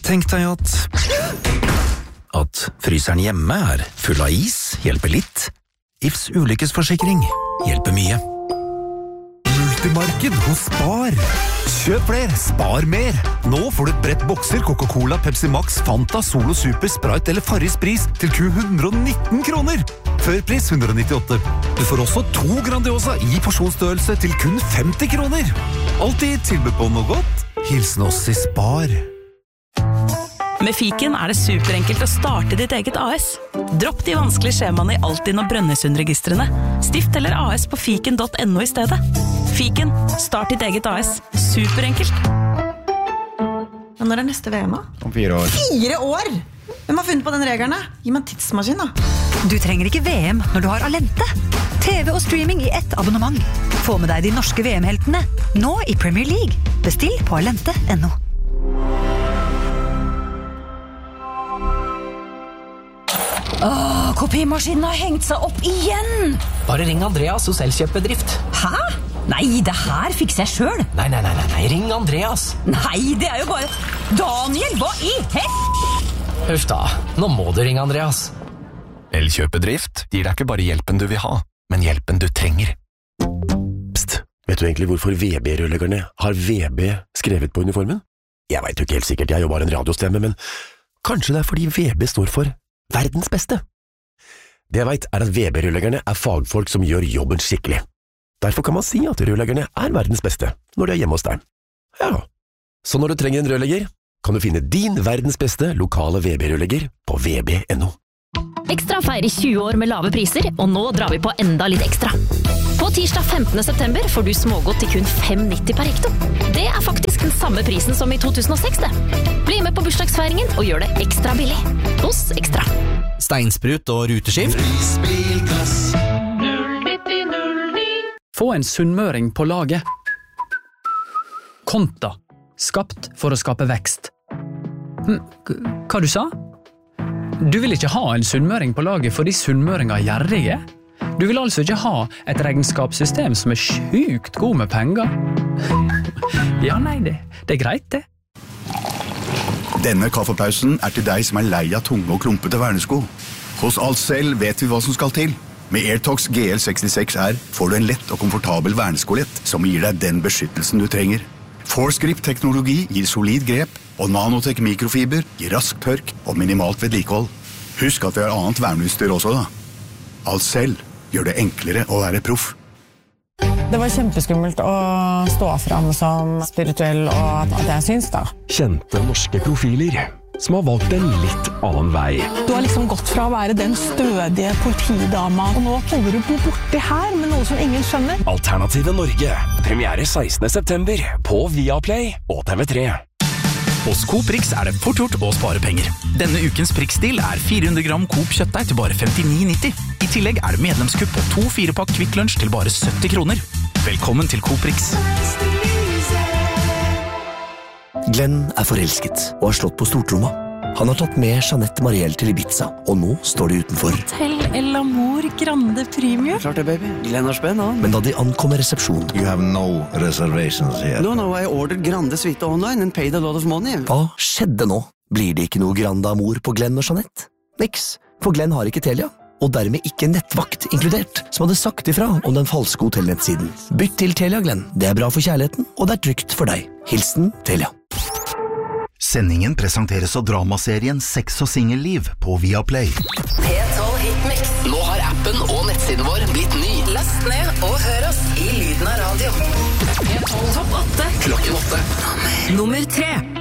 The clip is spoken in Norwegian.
Tenk deg at fryseren hjemme full av is hjelper litt. Ifs ulykkesforsikring hjelper mye. Multimarked hos Spar. Kjøp flere, spar mer. Nå får du et brett bokser Coca-Cola, Pepsi Max, Fanta, Solo Super, Sprite eller Farris pris til kun 119 kroner. Før pris 198. Du får også 2 Grandiosa i porsjonsstørrelse til kun 50 kroner. Alltid tilbud på noe godt. Hilsen oss i Spar. Med Fiken det superenkelt å starte ditt eget AS. Dropp de vanskelige skjemaene i Altinn og Brønnøysundregistrene. Stift eller AS på fiken.no i stedet. Fiken, start ditt eget AS. Superenkelt. Men når neste VM da? Om 4 år. 4 år? Hvem har funnet på den regelen? Gi meg en tidsmaskin da. Du trenger ikke VM når du har Alente. TV og streaming i ett abonnement. Få med deg de norske VM-heltene. Nå i Premier League. Bestill på alente.no. Kopimaskinen har hengt seg opp igjen. Bare ring Andreas hos Elkjøpbedrift. Hæ? Nei, det her fikser jeg selv. Nei, ring Andreas. Nei, det jo bare... Daniel, hva i Huff da, nå må du ringe Andreas. Elkjøpedrift gir deg ikke bare hjelpen du vil ha, men hjelpen du trenger. Psst, vet du egentlig hvorfor VB-rørleggerne har VB skrevet på uniformen? Jeg vet jo ikke helt sikkert, jeg jobber en radiostemme, men kanskje det fordi VB står for verdens beste. Det jeg vet at VB-rørleggerne fagfolk som gjør jobben skikkelig. Derfor kan man si at rørleggerne verdens beste når de hjemme hos deg. Ja, så når du trenger en rørlegger, kan du finne din verdens beste lokale VB-rørlegger på vb.no. Ekstra feirer 20 år med lave priser, og nå drar vi på enda litt ekstra. På tirsdag 15. september får du smågodt til kun 5,90 per hekto. Det faktisk den samme prisen som i 2006 det. Bli med på bursdagsfeiringen og gjør det ekstra billig. Hos Ekstra. Steinsprut og ruteskift. Få en sunnmøring på laget. Konta. Skapt for å skape vekst. Hva du sa? Du vil ikke ha en sunnmøring på laget fordi sunnmøringer gjerrige? Du vil altså ikke ha et regnskapssystem som sjukt god med penger? Ja, nei, det greit det. Denne kaffepausen til deg som lei av tunge og klumpete vernesko. Hos Alcel vet vi hva som skal til. Med AirTox GL66R får du en lett og komfortabel verneskolett som gir deg den beskyttelsen du trenger. Forsgrip-teknologi gir solid grep, og Nanotech mikrofiber gir rask tørk og minimalt vedlikehold. Husk at vi har annet verneutstyr også da. Alcel gjør det enklere å være proff. Det var kjempeskummelt å stå fram som spirituell, og at jeg syns da. Kjente norske profiler som har valgt en litt annen vei. Du har liksom gått fra å være den stødige politidama, og nå holder du på borti her med noe som ingen skjønner. Alternative Norge. Premiere 16. september på Viaplay og TV3. Hos Coop Rix det fort gjort å spare penger. Denne ukens Prix-deal 400 gram Coop kjøttdeig til bare 59,90. I tillegg det medlemskupp på 2 4-pakk Kvikk Lunsj til bare 70 kroner. Velkommen til Coop Rix. Glenn forelsket og har slått på stortromma. Han har tatt med Jeanette Marielle til Ibiza, og nå står de utenfor. Hotel El Amor Grande Premium. Klart det, baby. Glenn har spenn, han. Men da de ankommer resepsjonen... You have no reservations here. No, I ordered Grande Suite online and paid a lot of money. Hva skjedde nå? Blir det ikke noe Grande Amor på Glenn og Jeanette? Niks, for Glenn har ikke Telia. Og dermed ikke nettvakt inkludert, som hadde sagt ifra om den falske hotellnettsiden. Bytt til Telia, Glenn. Det bra for kjærligheten, og det trygt for deg. Hilsen Telia. Sendingen presenteres av dramaserien Sex og Singelliv på Viaplay. P12 Hitmix. Nå har appen og nettsiden vår blitt ny. Last ned og hør oss i lyden av radio. P12 Topp 8. Klokken 8. Nummer 3.